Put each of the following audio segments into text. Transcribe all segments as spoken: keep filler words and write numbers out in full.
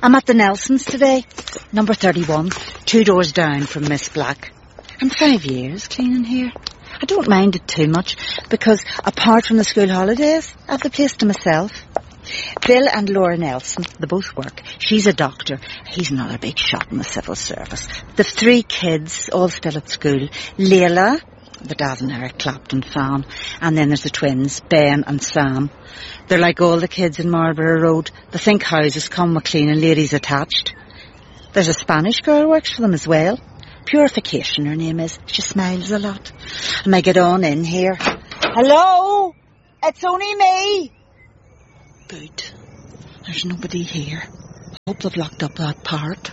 I'm at the Nelsons today. Number thirty-one, two doors down from Miss Black. I'm five years cleaning here. I don't mind it too much because apart from the school holidays, I've the place to myself. Bill and Laura Nelson, they both work. She's a doctor. He's another big shot in the civil service. The three kids, all still at school. Layla, the dad and Eric Clapton fan. And then there's the twins, Ben and Sam. They're like all the kids in Marlborough Road. They think houses come with cleaning ladies attached. There's a Spanish girl who works for them as well. Purification, her name is. She smiles a lot. And I get on in here. Hello? It's only me. Good. There's nobody here. I hope they've locked up that part.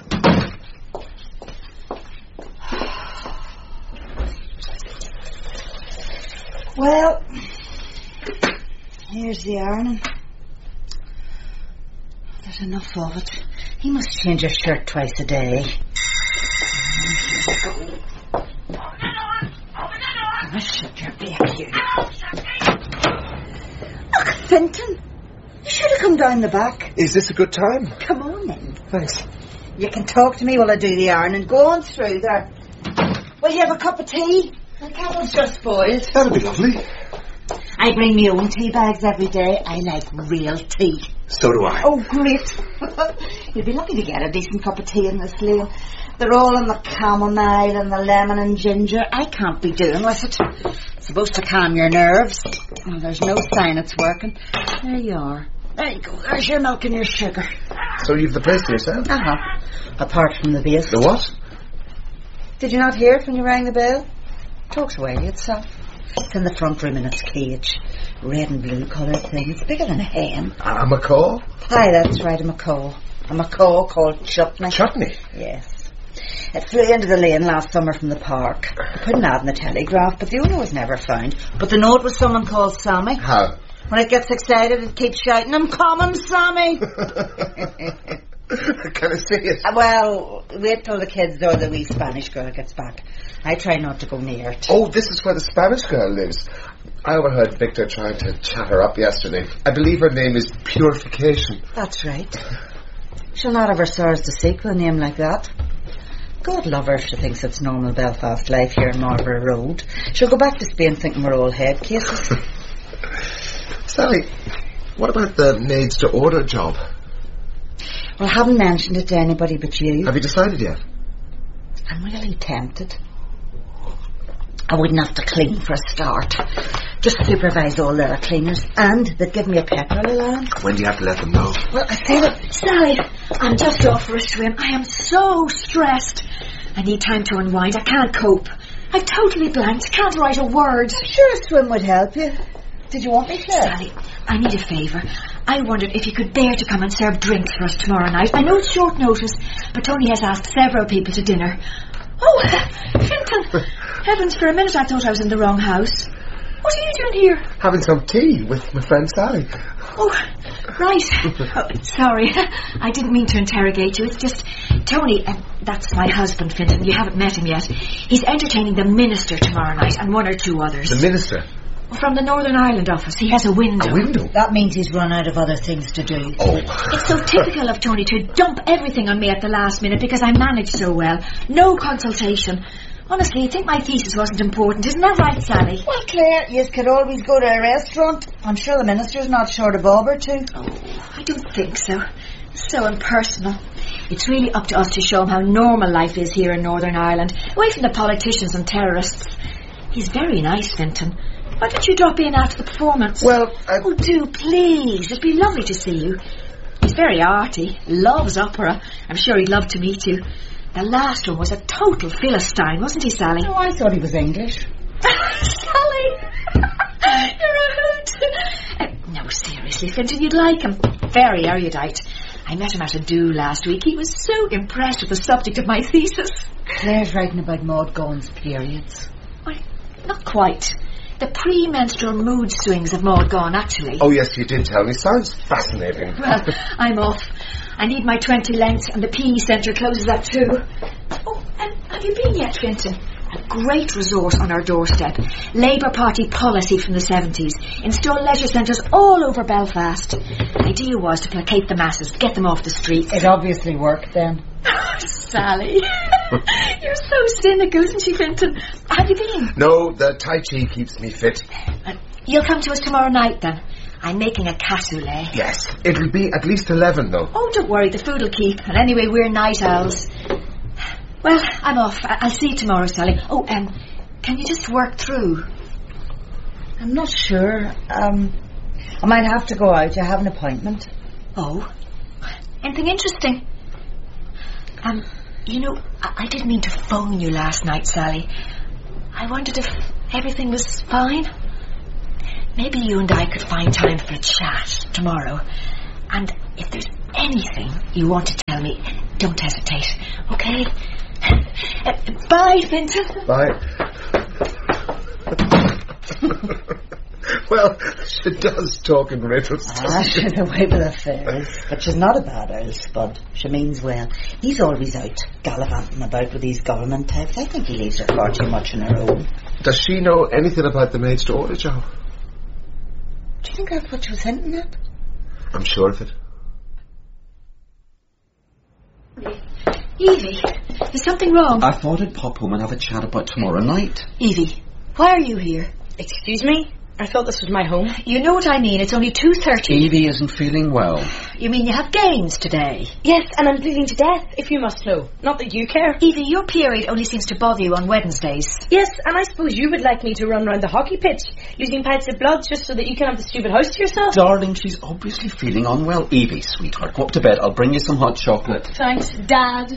Well, here's the ironing. There's enough of it. He must change his shirt twice a day. I shut your back, you. Look, Finton. You should have come down the back. Is this a good time? Come on then. Thanks. You can talk to me while I do the ironing. Go on through there. Will you have a cup of tea? The kettle's just boiled. That'll be lovely. I bring me own tea bags every day. I like real tea. So do I. Oh, great. You'd be lucky to get a decent cup of tea in this lane. They're all in the chamomile and the lemon and ginger. I can't be doing with it. It's supposed to calm your nerves. Well, there's no sign it's working. There you are. There you go. There's your milk and your sugar. So you've the place to yourself? Uh-huh. Apart from the base. The what? Did you not hear it when you rang the bell? Talks away to itself. It's in the front room in its cage. Red and blue coloured thing. It's bigger than a hen. A macaw? Aye, that's right, a macaw. A macaw called Chutney. Chutney? Yes. It flew into the lane last summer from the park. I put an ad in the Telegraph, but the owner was never found. But the note was someone called Sammy. How? When it gets excited, it keeps shouting, I'm coming, Sammy! Can I see it? Well, wait till the kids or the wee Spanish girl gets back. I try not to go near it. Oh, this is where the Spanish girl lives. I overheard Victor trying to chat her up yesterday. I believe her name is Purification. That's right. She'll not have her stars to seek with a name like that. God love her if she thinks it's normal Belfast life here in Marlborough Road. She'll go back to Spain thinking we're all head cases. Sally, what about the maids to order job? Well, I haven't mentioned it to anybody but you. Have you decided yet? I'm really tempted. I wouldn't have to clean for a start. Just supervise all the cleaners. And they'd give me a petrol allowance. When do you have to let them know? Well, I say that... Sally, I'm just off for a swim. I am so stressed. I need time to unwind. I can't cope. I've totally blanked. Can't write a word. I'm sure a swim would help you. Did you want me to? Sally, I need a favour. I wondered if you could bear to come and serve drinks for us tomorrow night. I know it's short notice, but Tony has asked several people to dinner. Oh, Finton! Heavens, for a minute I thought I was in the wrong house. What are you doing here? Having some tea with my friend Sally. Oh, right. Oh, sorry, I didn't mean to interrogate you. It's just, Tony, uh, that's my husband, Finton. You haven't met him yet. He's entertaining the minister tomorrow night and one or two others. The minister? From the Northern Ireland office. He has a window. A window? That means he's run out of other things to do. Oh. It's so typical of Tony to dump everything on me at the last minute because I managed so well. No consultation. Honestly, you'd think my thesis wasn't important. Isn't that right, Sally? Well, Claire, you could always go to a restaurant. I'm sure the minister's not short a bob or two. Oh, I don't think so. It's so impersonal. It's really up to us to show him how normal life is here in Northern Ireland, away from the politicians and terrorists. He's very nice, Finton. Why don't you drop in after the performance? Well, I... Oh, do, please. It'd be lovely to see you. He's very arty, loves opera. I'm sure he'd love to meet you. The last one was a total Philistine, wasn't he, Sally? Oh, I thought he was English. Sally! You're a hoot. Uh, no, seriously, Finton, you'd like him. Very erudite. I met him at a do last week. He was so impressed with the subject of my thesis. Claire's writing about Maud Gonne's periods. Well, not quite. The pre-menstrual mood swings of Maud Gonne, actually. Oh, yes, you did tell me. Sounds fascinating. Well, I'm off. I need my twenty lengths and the P E centre closes at two. Oh, and have you been yet, Finton? great resource on our doorstep. Labour Party policy from the seventies. Install leisure centres all over Belfast. The idea was to placate the masses, get them off the streets. It obviously worked then. Oh, Sally. You're so cynical, isn't she, Fintan? Have you been? No, the Tai Chi keeps me fit. Uh, you'll come to us tomorrow night, then. I'm making a cassoulet. Yes, it'll be at least eleven, though. Oh, don't worry, the food will keep. And anyway, we're night owls. Well, I'm off. I- I'll see you tomorrow, Sally. Oh, um, can you just work through? I'm not sure. Um, I might have to go out. I have an appointment. Oh? Anything interesting? Um, you know, I, I didn't mean to phone you last night, Sally. I wondered if everything was fine. Maybe you and I could find time for a chat tomorrow. And if there's anything you want to tell me, don't hesitate, okay? Uh, bye, Fintan. Bye. Well, she does talk in riddles. Ah, she's away with affairs. But she's not a bad old spud. She means well. He's always out gallivanting about with these government types. I think he leaves her far too much on her own. Does she know anything about the maids to order job? Do you think that's what she was hinting at? I'm sure of it. Evie, is something wrong? I thought I'd pop home and have a chat about tomorrow night. Evie, why are you here? Excuse me? I thought this was my home. You know what I mean. It's only two thirty. Evie isn't feeling well. You mean you have games today? Yes, and I'm bleeding to death, if you must know. Not that you care. Evie, your period only seems to bother you on Wednesdays. Yes, and I suppose you would like me to run round the hockey pitch, losing pints of blood just so that you can have the stupid house to yourself? Darling, she's obviously feeling unwell. Evie, sweetheart, go up to bed. I'll bring you some hot chocolate. Thanks, Dad.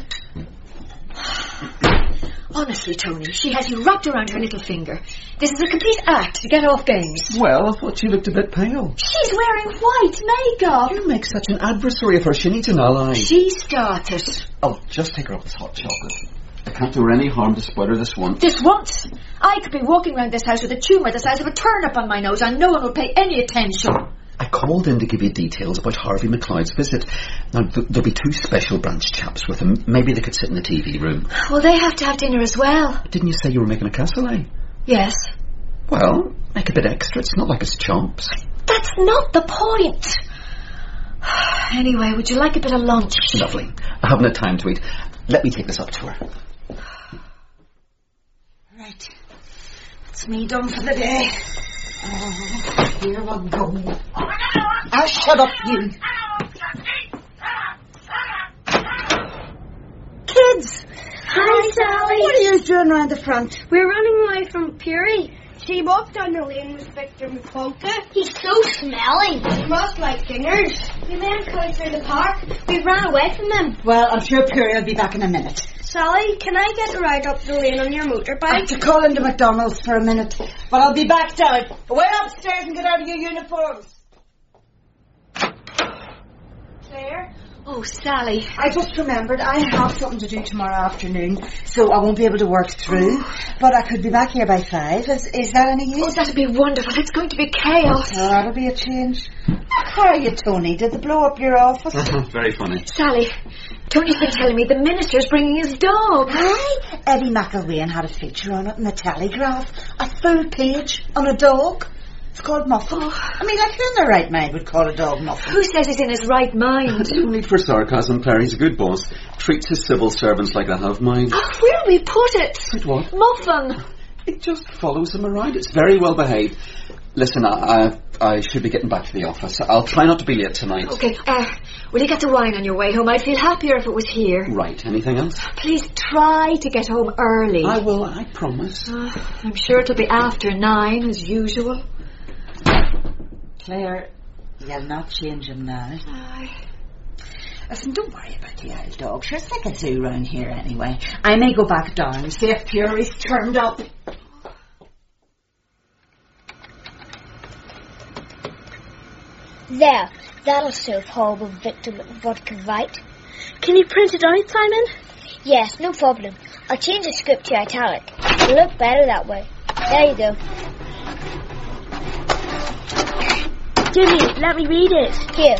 Honestly, Tony, she has you wrapped around her little finger. This is a complete act to get off games. Well, I thought she looked a bit pale. She's wearing white makeup. You make such an adversary of her. She needs an ally. She started. Oh, just take her up this hot chocolate. I can't do her any harm to spoil her this once. This once? I could be walking around this house with a tumour the size of a turnip on my nose and no one would pay any attention. I called in to give you details about Harvey McLeod's visit. Now, th- there'll be two special branch chaps with him. Maybe they could sit in the T V room. Well, they have to have dinner as well. Didn't you say you were making a cassoulet? Yes. Well, make a bit extra. It's not like it's chops. That's not the point. Anyway, would you like a bit of lunch? Lovely. I haven't had time to eat. Let me take this up to her. Right. That's me done for the day. Oh, here we go. Ah, shut up, you. Kids! Hi, Sally. What are you doing round the front? We're running away from Puri. She walked down the lane with Victor McPolka. He's so smelly. He must like dinners. We met him coming through the park. We ran away from him. Well, I'm sure Puri will be back in a minute. Sally, can I get a ride up the lane on your motorbike? I have to call into McDonald's for a minute, but I'll be back down. Away upstairs and get out of your uniforms. Claire? Oh, Sally. I just remembered I have something to do tomorrow afternoon, so I won't be able to work through. But I could be back here by five. Is, is that any use? Oh, that'd be wonderful. It's going to be chaos. Oh, that'll be a change. How are you, Tony? Did they blow up your office? Very funny. Sally, Tony's been telling me the minister's bringing his dog. Aye, Eddie McElwain had a feature on it in the Telegraph. A full page on a dog. It's called Muffin. Oh. I mean, like, who in their right mind would call a dog Muffin? Who says he's in his right mind? No need for sarcasm, Claire. He's a good boss. Treats his civil servants like I have mine. Oh, where do we put it? Put what? Muffin. It just follows him around. It's very well behaved. Listen, I, I I should be getting back to the office. I'll try not to be late tonight. Okay, uh, will you get the wine on your way home? I'd feel happier if it was here. Right, anything else? Please try to get home early. I will, I promise. Uh, I'm sure it'll be after nine, as usual. Claire, you'll not change him now. Aye. Listen, don't worry about the old dog. Sure, it's like a zoo round here anyway. I may go back down, see if Puri's turned up. There, that'll serve horrible Victor McVodka right. Can you print it out, Simon? Yes, no problem. I'll change the script to italic. It'll look better that way. There you go. Jimmy, let me read it. Here.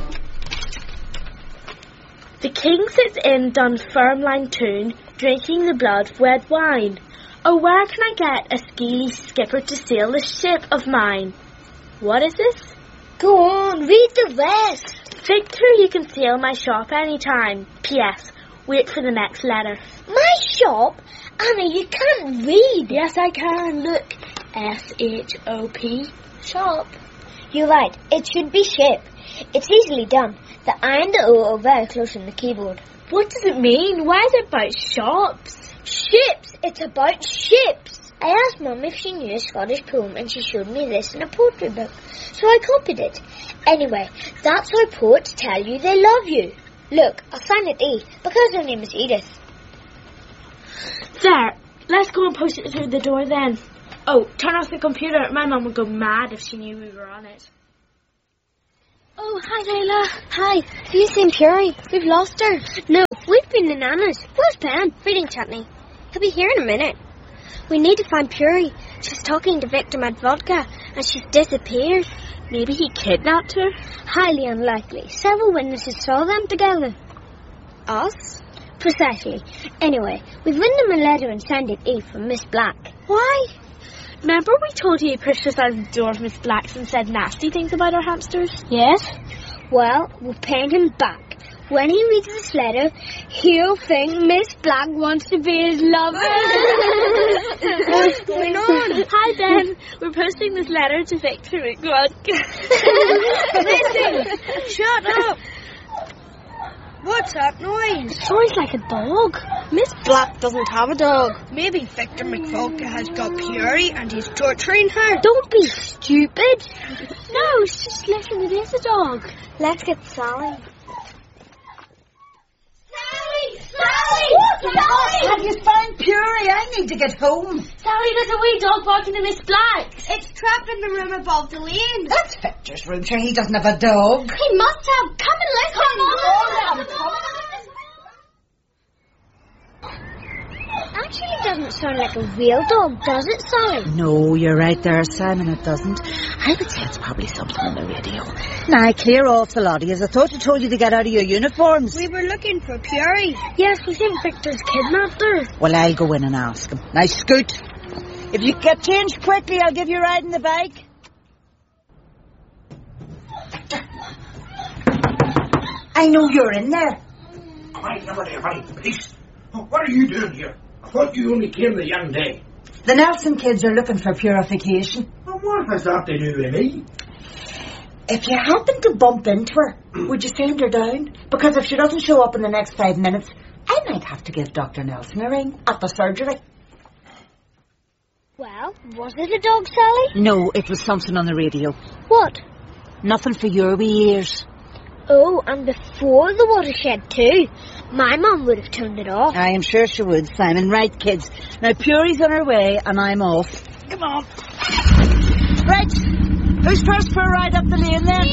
The king sits in Dunfermline Toon, drinking the blood red wine. Oh, where can I get a skeely skipper to sail this ship of mine? What is this? Go on, read the rest. Victor, you can sail my shop anytime. P S. Wait for the next letter. My shop? Anna, you can't read. Yes, I can. Look. S H O P. Shop. You're right. It should be ship. It's easily done. The I and the O are very close on the keyboard. What does it mean? Why is it about shops? Ships! It's about ships! I asked Mum if she knew a Scottish poem and she showed me this in a poetry book. So I copied it. Anyway, that's why poets tell you they love you. Look, I'll sign it E, because her name is Edith. There, let's go and post it through the door then. Oh, turn off the computer. My mum would go mad if she knew we were on it. Oh, hi, Layla. Hi. Have you seen Puri? We've lost her. No, we've been in Anna's. Where's Ben? Feeding chutney. He'll be here in a minute. We need to find Puri. She's talking to Victor Medvodka, and she's disappeared. Maybe he kidnapped her? Highly unlikely. Several witnesses saw them together. Us? Precisely. Anyway, we've written them a letter and signed it E from Miss Black. Why? Remember we told you he pushed us out of the door of Miss Black's and said nasty things about our hamsters? Yes. Well, we're paying him back. When he reads this letter, he'll think Miss Black wants to be his lover. What's going on? Hi, Ben. We're posting this letter to Victor McGrodka. Listen! Shut up! What's that noise? Sounds like a dog. Miss Black doesn't have a dog. Maybe Victor McVolka has got Puri and he's torturing her. Don't be stupid. No, it's just listen, it is a dog. Let's get Sally. Sally! Sally! Sally! Have you found Puri? I need to get home. Sally, there's a wee dog barking to Miss Black. It's trapped in the room above the lane. That's Victor's room, sure he doesn't have a dog. He must have. Come and listen. Come on. Come on. Actually, it doesn't sound like a real dog, does it, Sally? No, you're right there, Simon, it doesn't. I would say it's probably something on the radio. Now, clear off the lot of yous. I thought I told you to get out of your uniforms. We were looking for Puri. Yes, we think Victor's kidnapped her. Well, I'll go in and ask him. Now, scoot. If you get changed quickly, I'll give you a ride in the bike. I know you're in there. Quiet, everybody, everybody, please. What are you doing here? I thought you only came the young day. The Nelson kids are looking for purification. Well, what has that to do with me? If you happen to bump into her, would you send her down? Because if she doesn't show up in the next five minutes, I might have to give Doctor Nelson a ring at the surgery. Well, was it a dog, Sally? No, it was something on the radio. What? Nothing for your wee ears. Oh, and before the watershed too. My mum would have turned it off. I am sure she would, Simon. Right, kids. Now, Puri's on her way, and I'm off. Come on. Right. Who's first for a ride up the lane, then?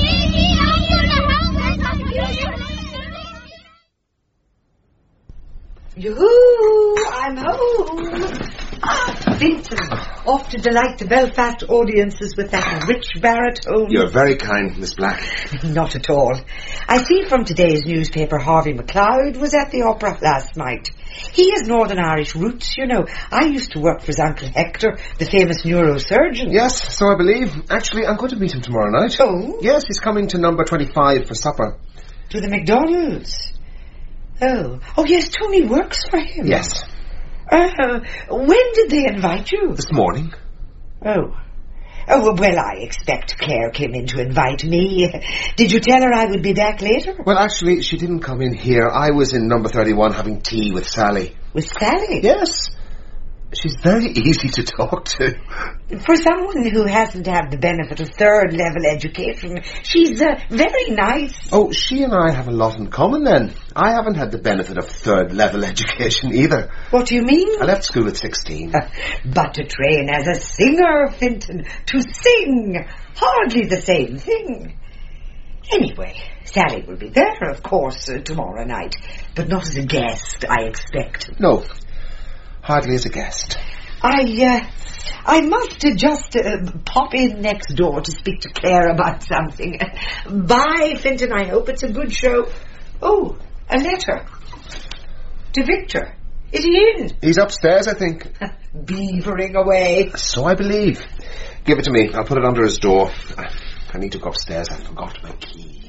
Yoo-hoo! I'm home. Ah, Vincent, off to delight the Belfast audiences with that rich baritone. You're very kind, Miss Black. Not at all. I see from today's newspaper Harvey McLeod was at the opera last night. He has Northern Irish roots, you know. I used to work for his Uncle Hector, the famous neurosurgeon. Yes, so I believe. Actually, I'm going to meet him tomorrow night. Oh? Yes, he's coming to number twenty-five for supper. To the McDonald's? Oh. Oh, yes, Tony works for him. Yes. Uh, when did they invite you? This morning. Oh. Oh, well, I expect Claire came in to invite me. Did you tell her I would be back later? Well, actually, she didn't come in here. I was in number thirty-one having tea with Sally. With Sally? Yes. She's very easy to talk to. For someone who hasn't had the benefit of third-level education, she's uh, very nice. Oh, she and I have a lot in common, then. I haven't had the benefit of third-level education either. What do you mean? I left school at sixteen. Uh, but to train as a singer, Finton. To sing. Hardly the same thing. Anyway, Sally will be there, of course, uh, tomorrow night. But not as a guest, I expect. No. Hardly as a guest. I, uh, I must uh, just uh, pop in next door to speak to Claire about something. Bye, Finton. I hope it's a good show. Oh, a letter. To Victor. Is he in? He's upstairs, I think. beavering away. So I believe. Give it to me. I'll put it under his door. I, I need to go upstairs. I forgot my key.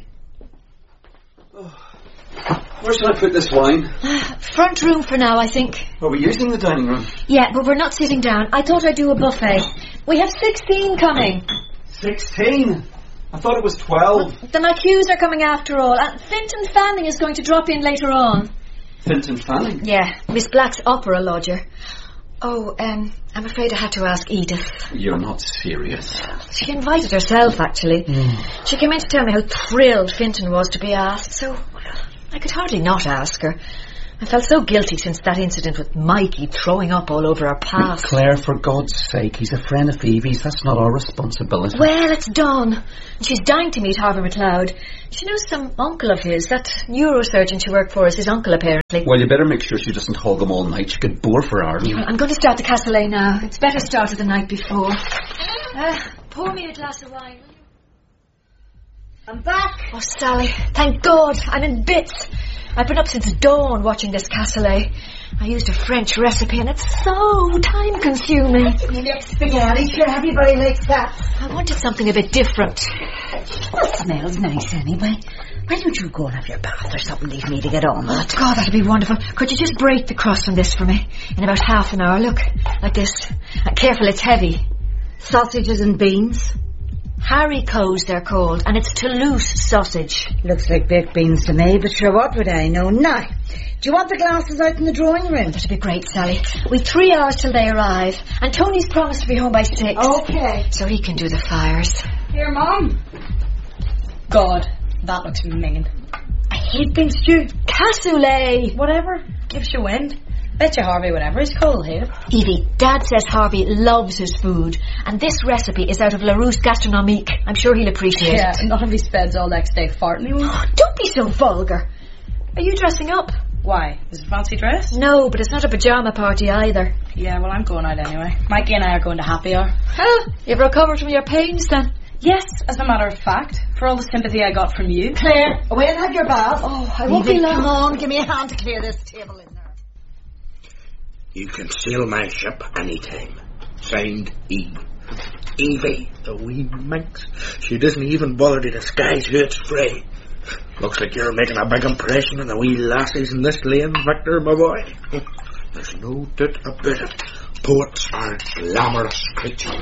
Where should I put this wine? Front room for now, I think. Are we using the dining room? Yeah, but we're not sitting down. I thought I'd do a buffet. We have sixteen coming. Sixteen? I thought it was twelve. Well, the McHughes are coming after all. And Finton Fanning is going to drop in later on. Finton Fanning? Yeah, Miss Black's opera lodger. Oh, um, I'm afraid I had to ask Edith. You're not serious. She invited herself, actually. Mm. She came in to tell me how thrilled Finton was to be asked, so well, I could hardly not ask her. I felt so guilty since that incident with Mikey throwing up all over our path. Claire, for God's sake, he's a friend of Phoebe's. That's not our responsibility. Well, it's Dawn. She's dying to meet Harvey McLeod. She knows some uncle of his. That neurosurgeon she worked for is his uncle, apparently. Well, you better make sure she doesn't hog him all night. She could bore for hours. Yeah, I'm going to start the cassoulet now. It's better started the night before. Uh, pour me a glass of wine, will you? I'm back. Oh, Sally, thank God. I'm in bits. I've been up since dawn watching this cassoulet. I used a French recipe and it's so time-consuming. Spaghetti, sure everybody likes that. I wanted something a bit different. It smells nice anyway. Why don't you go and have your bath or something, leave me to get on with it? God, that'd be wonderful. Could you just break the crust on this for me? In about half an hour, look. Like this. Uh, careful, it's heavy. Sausages and beans? Haricots, they're called, and it's Toulouse sausage. Looks like baked beans to me, but sure, what would I know? Now, do you want the glasses out in the drawing room? That'd be great, Sally. We've three hours till they arrive, and Tony's promised to be home by six. Okay. So he can do the fires. Here, Mum. God, that looks minging. I hate beef stew. Cassoulet. Whatever. Gives you wind. Bet you Harvey whatever he's called, hate it. Evie, Dad says Harvey loves his food, and this recipe is out of Larousse Gastronomique. I'm sure he'll appreciate yeah, it. Yeah, none of his beds all next day farting. Oh, don't be so vulgar. Are you dressing up? Why? Is it a fancy dress? No, but it's not a pyjama party either. Yeah, well, I'm going out anyway. Mikey and I are going to happy hour. Oh, you've recovered from your pains then? Yes, as a matter of fact, for all the sympathy I got from you. Claire, away and have your bath. Oh, I won't be long. Come on, give me a hand to clear this table in there. You can sail my ship anytime. Signed, Eve. Evie, the wee minx. She doesn't even bother to disguise who it's frae. Looks like you're making a big impression on the wee lassies in this lane, Victor, my boy. There's no doubt about it. Poets are glamorous creatures.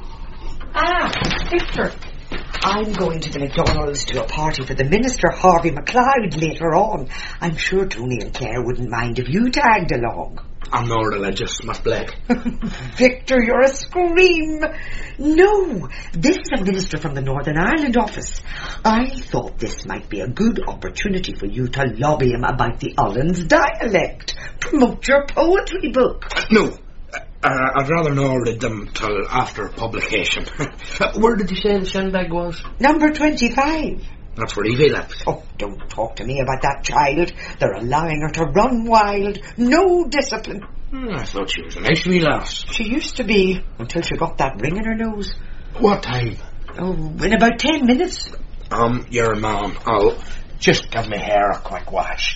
Ah, Victor. I'm going to the McDonald's to a party for the Minister, Harvey McLeod, later on. I'm sure Tony and Claire wouldn't mind if you tagged along. I'm not religious, Miss Blake. Victor, you're a scream. No, this is a minister from the Northern Ireland office. I thought this might be a good opportunity for you to lobby him about the Ullins dialect. Promote your poetry book. No. Uh, I'd rather not read them till after publication. Where did you say the shindig was? Number twenty-five. That's where Evie lives. Oh, don't talk to me about that child. They're allowing her to run wild. No discipline. Hmm, I thought she was a nice wee lass. She used to be, until she got that ring in her nose. What time? Oh, in about ten minutes. Um, your mom. I'll just give my hair a quick wash.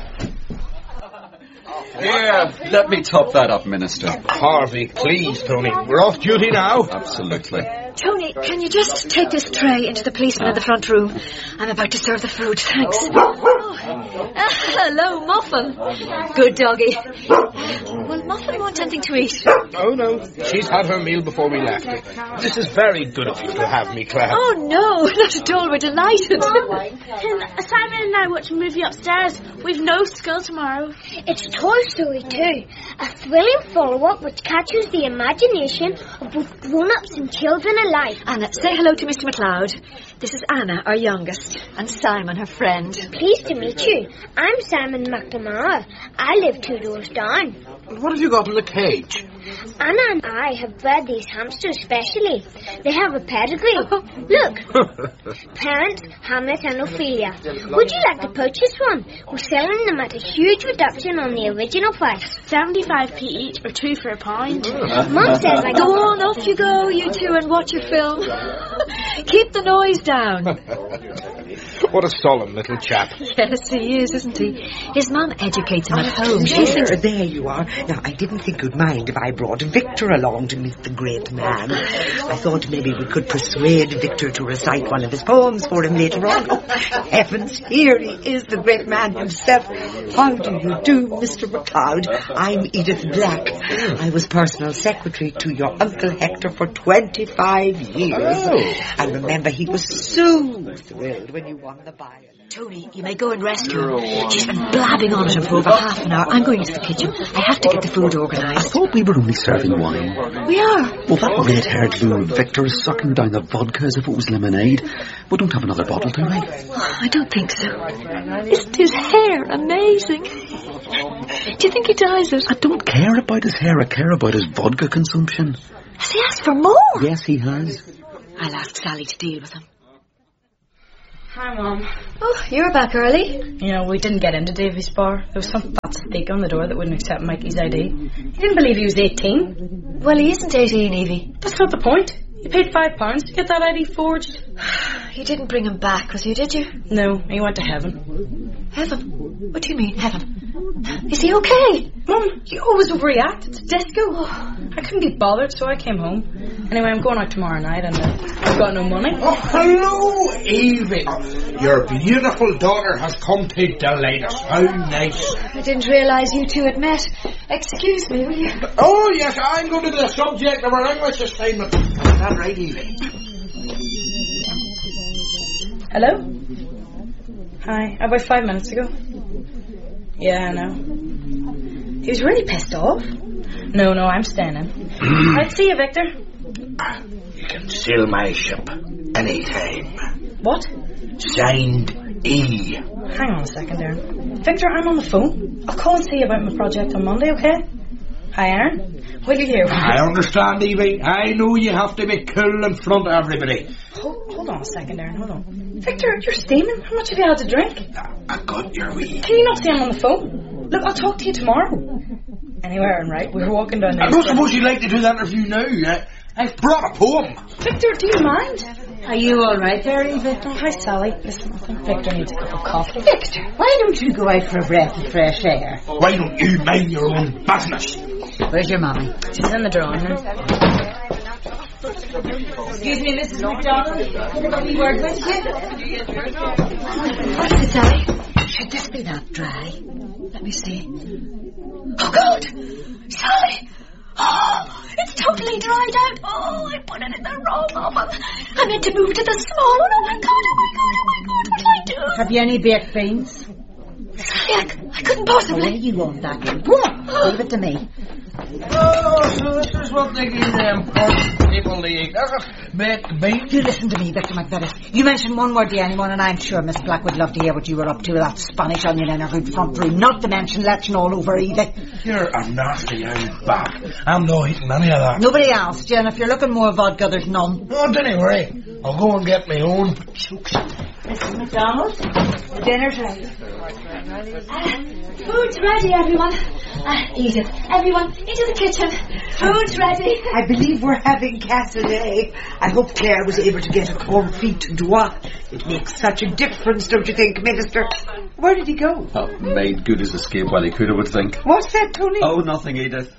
Yeah, let me top that up, Minister. Harvey, please, Tony. We're off duty now. Absolutely. Tony, can you just take this tray into the policeman in the front room? I'm about to serve the food, thanks. Oh. Uh, hello, Muffin. Good doggy. Will Muffin want anything to eat? Oh, no. She's had her meal before we left. This is very good of you to have me, Claire. Oh, no, not at all. We're delighted. Can Simon and I watch a movie upstairs? We've no school tomorrow. It's Toy Story two, a thrilling follow-up which catches the imagination of both grown-ups and children alike. Anna, say hello to Mister McLeod. This is Anna, our youngest, and Simon, her friend. Pleased to meet you. I'm Simon McNamara. I live two doors down. What have you got in the cage? Anna and I have bred these hamsters specially. They have a pedigree. Look. Parents, Hamlet and Ophelia. Would you like to purchase one? We're selling them at a huge reduction on the original price. seventy-five p each or two for a pound. Mum says I go on, off you go, you two, and watch your film. Keep the noise down. What a solemn little chap. Yes, he is, isn't he? His mum educates him at home. She There, thinks... there you are. Now, I didn't think you'd mind if I brought Victor along to meet the great man. I thought maybe we could persuade Victor to recite one of his poems for him later on. Oh, heavens, here he is, the great man himself. How do you do, Mister MacLeod? I'm Edith Black. I was personal secretary to your Uncle Hector for twenty-five years. Oh. I remember he was so thrilled when you won the Bayern. Tony, you may go and rescue her. She's been blabbing on at him for over half an hour. I'm going into the kitchen. I have to get the food I organised. thought we were only serving wine. We are. Well, that red-haired loon Victor is sucking down the vodka as if it was lemonade. We don't have another bottle, do we? I don't think so. Isn't his hair amazing? Do you think he dyes it? I don't care about his hair. I care about his vodka consumption. Has he asked for more? Yes, he has. I'll ask Sally to deal with him. Hi, Mum. Oh, you're back early. You know, we didn't get into Davy's bar. There was some fat steak on the door that wouldn't accept Mikey's I D. He didn't believe he was eighteen. Well, he isn't eighteen, Evie. That's not the point. You paid five pounds to get that I D forged. You didn't bring him back, was you, did you? No, he went to heaven. Heaven? What do you mean, heaven? Is he okay? Mum, you always overreact. It's disco. I couldn't be bothered, so I came home. Anyway, I'm going out tomorrow night and uh, I've got no money. Oh, hello, Evie. Your beautiful daughter has come to delight us. How nice. I didn't realise you two had met. Excuse me, will you? Oh, yes, I'm going to be the subject of our English assignment. Is that right, Evie? Hello? Hi, about five minutes ago. Yeah, I know. He was really pissed off. No, no, I'm staying in. I'd see you, Victor. You can sail my ship anytime. What? Signed, E. Hang on a second there. Victor, I'm on the phone. I'll call and see you about my project on Monday, okay? Hi, Aaron. Will you hear me? I understand, Evie. I know you have to be cool in front of everybody. Hold, hold on a second, Aaron. Hold on. Victor, you're steaming. How much have you had to drink? I got your wee. Can you not see I'm on the phone? Look, I'll talk to you tomorrow. Anyway, Aaron, right? We were walking down there. I don't suppose you'd like to do that interview now. I, I've brought a poem. Victor, do you mind? Are you all right there, Eva? Oh, hi, Sally. Listen, I think Victor needs a cup of coffee. Victor, why don't you go out for a breath of fresh air? Why don't you mind your own business? Where's your mommy? She's in the drawing room. Excuse me, Missus MacDonald. A wee word with you. What is it, Sally? Should this be that dry? Let me see. Oh, God! Sally! Oh, it's totally dried out. Oh, I put it in the wrong oven. I meant to move to the small one. Oh, my God, oh, my God, oh, my God. What did I do? Have you any baked beans? Sally, I, I couldn't possibly. Oh, you won't that in. Go on, leave it to me. Oh, so this is what they give them poor people to eat. That's a baked bean. You listen to me, Victor McVittis. You mention one word to anyone and I'm sure Miss Black would love to hear what you were up to with that Spanish onion in her good front room. Not to mention lechon all over either. You're a nasty young bag. I'm not eating any of that. Nobody else, Jen. If you're looking more vodka, there's none. Oh, don't worry. I'll go and get my own. Missus MacDonald, the dinner's ready. Uh, food's ready, everyone. Uh, Edith, everyone, into the kitchen. Food's ready. I believe we're having cassoulet. I hope Claire was able to get a confit d'oie. It makes such a difference, don't you think, Minister? Where did he go? Oh, made good his escape while he could, I would think. What's that, Tony? Oh, nothing, Edith.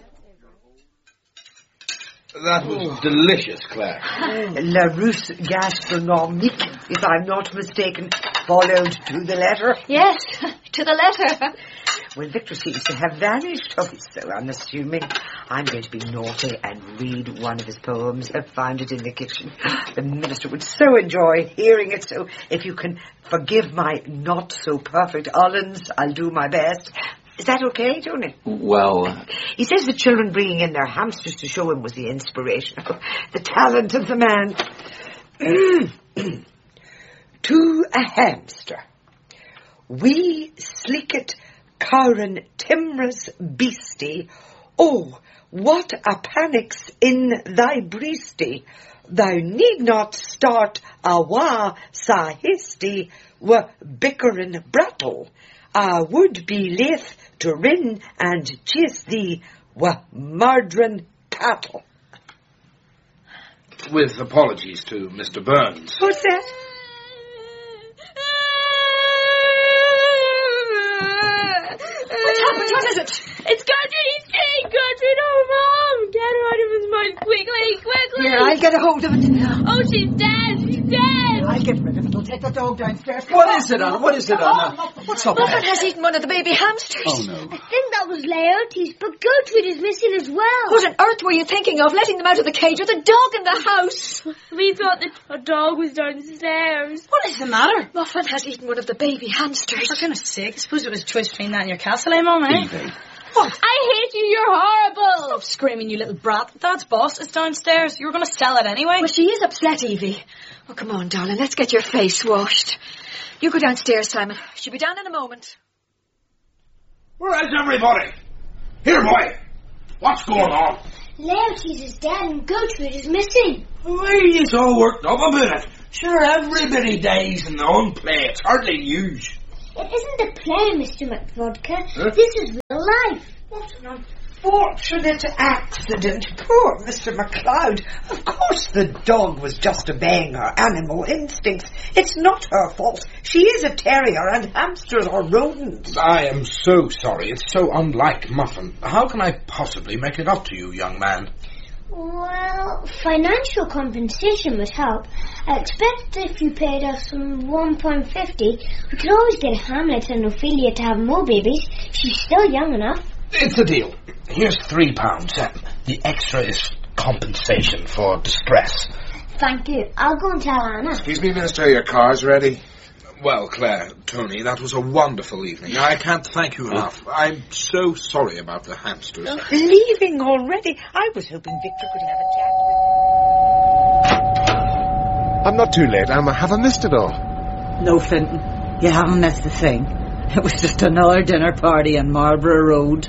That was delicious, Claire. La Russe gastronomique, if I'm not mistaken, followed to the letter. Yes, to the letter. Well, Victor seems to have vanished. Oh, he's so unassuming. I'm going to be naughty and read one of his poems. I found it in the kitchen. The minister would so enjoy hearing it, so if you can forgive my not-so-perfect Ullens, I'll do my best. Is that okay, Tony? Well... He says the children bringing in their hamsters to show him was the inspiration. The talent of the man. To a hamster. We slicket Cowran timorous beastie. Oh, what a panic's in thy breastie. Thou need not start a wa sa histy wa bickering brattle. I would be lieth to rin and chase thee wa murdering cattle. With apologies to Mister Burns. What's that? What, what is it? It's Gertrude. He's saying Gertrude. Oh, Mom. Get her out of his mouth. Quickly, quickly. Here, I'll get a hold of it. Oh, she's dead. She's dead. I'll get rid of it. I'll take the dog downstairs. What is it, Anna? What is it, Anna? What's up Muffin there? has eaten one of the baby hamsters. Oh, no. I think that was Laertes, but Gertrude is missing as well. What on earth were you thinking of, letting them out of the cage with a dog in the house? We thought that a dog was downstairs. What is the matter? Muffin has eaten one of the baby hamsters. For goodness sake, I suppose it was a choice between that and your castle, eh, Mum, eh? Evie. What? I hate you. You're horrible. Stop screaming, you little brat. Dad's boss is downstairs. You were going to sell it anyway. Well, she is upset, Evie. Oh, come on, darling, let's get your face washed. You go downstairs, Simon. She'll be down in a moment. Where is everybody? Here, boy. What's going on? Laertes is dead and Gertrude is missing. Why are you so worked up about it? Sure, everybody dies in their own play. It's hardly news. It isn't a play, Mister McVodka. Huh? This is real life. What an unfortunate accident. Poor Mister MacLeod. Of course the dog was just obeying her animal instincts. It's not her fault. She is a terrier and hamsters are rodents. I am so sorry. It's so unlike Muffin. How can I possibly make it up to you, young man? Well, financial compensation would help. I expect if you paid us one pound fifty, we could always get Hamlet and Ophelia to have more babies. She's still young enough. It's a deal. Here's three pounds. Uh, the extra is compensation for distress. Thank you. I'll go and tell Anna. Excuse me, Minister, your car's ready. Well, Claire, Tony, that was a wonderful evening. I can't thank you enough. I'm so sorry about the hamsters. Leaving already? I was hoping Victor could have a chat. I'm not too late, Emma. Have I missed it all? No, Finton. You haven't missed a thing. It was just another dinner party on Marlborough Road.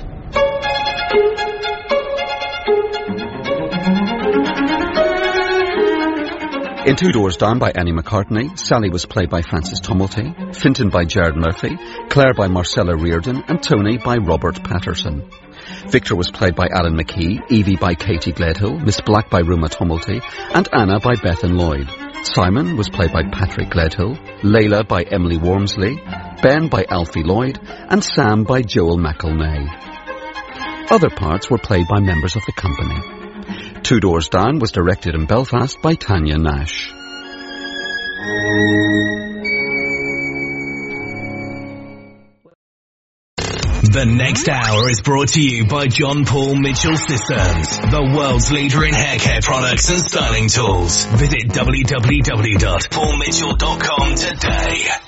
In Two Doors Down by Annie McCartney, Sally was played by Frances Tumulty, Finton by Jared Murphy, Claire by Marcella Reardon, and Tony by Robert Patterson. Victor was played by Alan McKee, Evie by Katie Gledhill, Miss Black by Ruma Tumulty, and Anna by Bethan Lloyd. Simon was played by Patrick Gledhill, Layla by Emily Wormsley, Ben by Alfie Lloyd, and Sam by Joel McElnay. Other parts were played by members of the company. Two Doors Down was directed in Belfast by Tanya Nash. The next hour is brought to you by John Paul Mitchell Systems, the world's leader in hair care products and styling tools. Visit w w w dot paul mitchell dot com today.